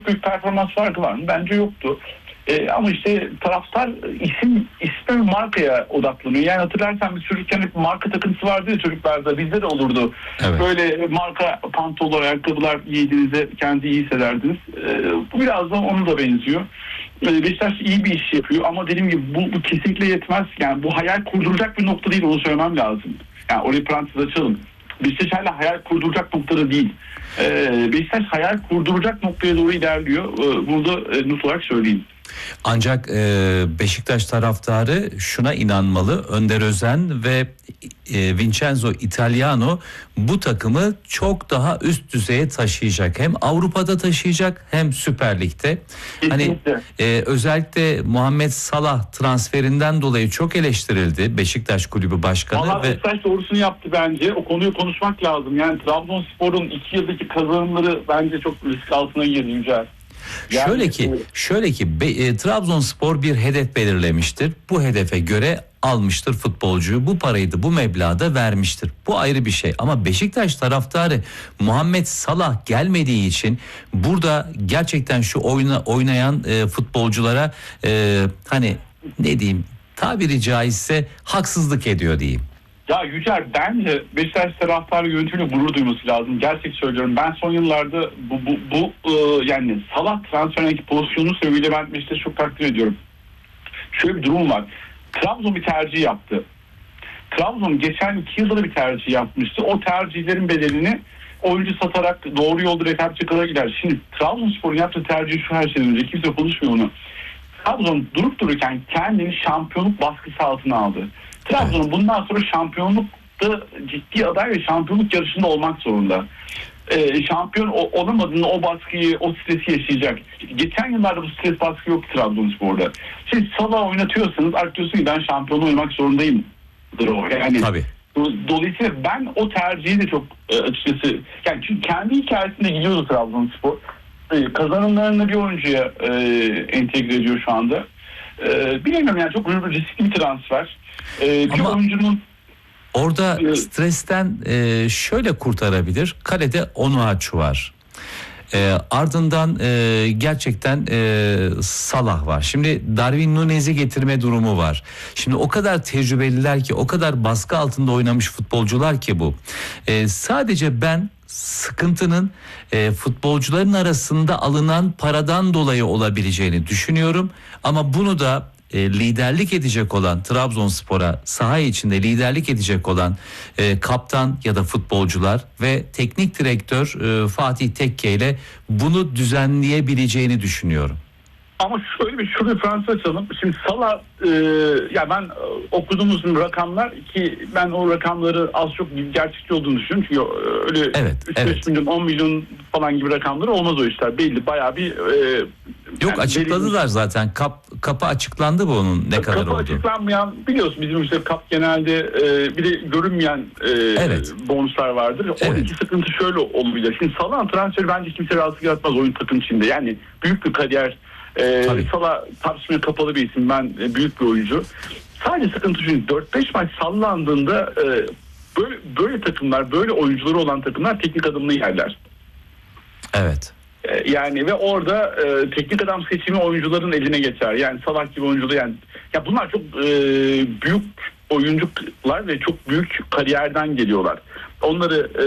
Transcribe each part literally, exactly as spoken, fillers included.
büyük performans farkı var mı? Bence yoktu. Ee, ama işte taraftar isim, isme ve markaya odaklanıyor. Yani hatırlarsan biz çocukken hep marka takıntısı vardı ya çocuklarda. Bizde de olurdu. Evet. Böyle marka pantolonlar, ayakkabılar giydiğinizde kendi iyi hissederdiniz. Ee, bu biraz da ona da benziyor. Ee, Beşiktaş iyi bir iş yapıyor ama dediğim gibi bu, bu kesinlikle yetmez. Yani bu hayal kurduracak bir nokta değil, onu söylemem lazım. Yani orayı parantez açalım. Beşiktaş hala hayal kurduracak noktada değil. Ee, Beşiktaş hayal kurduracak noktaya doğru ilerliyor. Ee, burada e, not olarak söyleyeyim. Ancak e, Beşiktaş taraftarı şuna inanmalı: Önder Özen ve e, Vincenzo Italiano bu takımı çok daha üst düzeye taşıyacak. Hem Avrupa'da taşıyacak hem Süper Lig'de. Hani e, özellikle Muhammed Salah transferinden dolayı çok eleştirildi Beşiktaş Kulübü Başkanı. Vallahi ve Beşiktaş doğrusunu yaptı bence. O konuyu konuşmak lazım. Yani Trabzonspor'un iki yıldaki kazanımları bence çok risk altına girdi Yücel. Yani, şöyle ki, şöyle ki e, Trabzonspor bir hedef belirlemiştir. Bu hedefe göre almıştır futbolcuyu. Bu parayı da bu meblağda vermiştir. Bu ayrı bir şey. Ama Beşiktaş taraftarı Muhammed Salah gelmediği için burada gerçekten şu oyna, oynayan e, futbolculara e, hani ne diyeyim, tabiri caizse haksızlık ediyor diyeyim. Ya Yücel, bence Beşiktaş taraftarı yönetimiyle gurur duyması lazım. Gerçek söylüyorum. Ben son yıllarda bu bu, bu e, yani Salah transferindeki pozisyonu sebebiyle ben Beşiktaş'ı çok takdir ediyorum. Şöyle bir durum var. Trabzon bir tercih yaptı. Trabzon geçen iki yılda da bir tercih yapmıştı. O tercihlerin bedelini oyuncu satarak doğru yolda rekabetçi kadar gider. Şimdi Trabzonspor'un yaptığı tercih şu, her şeyden önce kimse konuşmuyor onu. Trabzon durup dururken kendini şampiyonluk baskısı altına aldı. Trabzon evet. bundan sonra şampiyonlukta ciddi aday ve şampiyonluk yarışında olmak zorunda. Ee, şampiyon olamadığında o baskıyı, o stresi yaşayacak. Geçen yıllarda bu stres baskı yoktu Trabzonspor'da. Siz Salah oynatıyorsanız artık diyorsun ki ben şampiyon oynamak zorundayım. Yani tabii. Dolayısıyla ben o tercihi de çok açıkçası, yani çünkü kendi hikayesinde gidiyordu Trabzonspor. Ee, kazanımlarını bir oyuncuya e, entegre ediyor şu anda. Ee, bilemiyorum yani, çok riskli bir transfer. Ee, bir Ama oyuncunun orada e, stresten e, şöyle kurtarabilir. Kalede Onuachu var. E, ardından e, gerçekten e, Salah var. Şimdi Darwin Nunez'i getirme durumu var. Şimdi o kadar tecrübeliler ki, o kadar baskı altında oynamış futbolcular ki bu. E, sadece ben sıkıntının e, futbolcuların arasında alınan paradan dolayı olabileceğini düşünüyorum. Ama bunu da E, liderlik edecek olan Trabzonspor'a, saha içinde liderlik edecek olan e, kaptan ya da futbolcular ve teknik direktör e, Fatih Tekke ile bunu düzenleyebileceğini düşünüyorum. Ama şöyle bir şurada Fransa açalım. Şimdi Salah e, ya ben e, okuduğumuz rakamlar ki ben o rakamları az çok gerçekçi olduğunu düşünüyorum. Çünkü öyle evet, üç beş evet. milyon, on milyon falan gibi rakamları olmaz o işler. Belli bayağı bir e, yok yani açıkladılar belli zaten. Kap, kapı açıklandı bu onun ne kadar kapı olduğu. Kapı açıklanmayan, biliyorsun bizim işte kap genelde e, bir de görünmeyen e, evet. bonuslar vardır. Evet. Oradaki sıkıntı şöyle olmayacak. Şimdi Salah'ın transferi bence kimse rahatsız yaratmaz oyun takım içinde. Yani büyük bir kariyer. Ee, Salah tartışmaya kapalı bir isim, ben e, büyük bir oyuncu. Sadece sıkıntı şu, dört beş maç sallandığında e, böyle böyle takımlar, böyle oyuncuları olan takımlar teknik adımını yerler. Evet. E, yani ve orada e, teknik adam seçimi oyuncuların eline geçer. Yani Salah gibi oyuncular, yani ya bunlar çok e, büyük oyuncular ve çok büyük kariyerden geliyorlar. Onları e,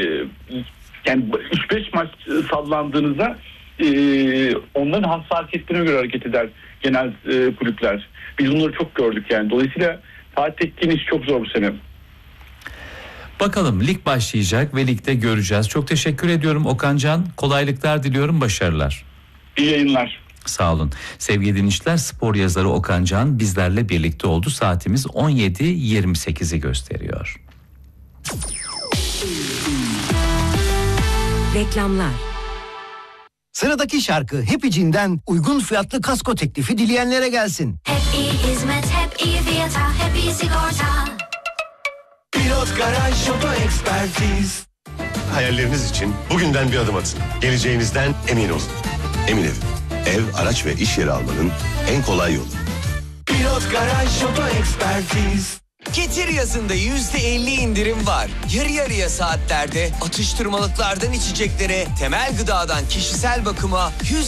yani üç beş maç sallandığınızda Ee, onların hassasiyetlerine göre hareket eder genel e, kulüpler. Biz bunları çok gördük yani. Dolayısıyla Fatih Tekke'nin işi çok zor bu sene. Bakalım, lig başlayacak ve ligde göreceğiz. Çok teşekkür ediyorum Okan Can. Kolaylıklar diliyorum, başarılar. İyi yayınlar. Sağ olun. Sevgili dinleyiciler, spor yazarı Okan Can bizlerle birlikte oldu. Saatimiz on yedi yirmi sekizi gösteriyor. Reklamlar. Sıradaki şarkı Happy'cinden uygun fiyatlı kasko teklifi dileyenlere gelsin. Hep iyi hizmet, hep iyi fiyata, hep iyi sigorta. Pilot Garaj Oto Ekspertiz. Hayalleriniz için bugünden bir adım atın. Geleceğinizden emin olun. Emin Ev. Ev, araç ve iş yeri almanın en kolay yolu. Pilot Garaj Oto Ekspertiz. Getir yazında yüzde elli indirim var. Yarı yarıya saatlerde atıştırmalıklardan içeceklere, temel gıdadan kişisel bakıma yüzde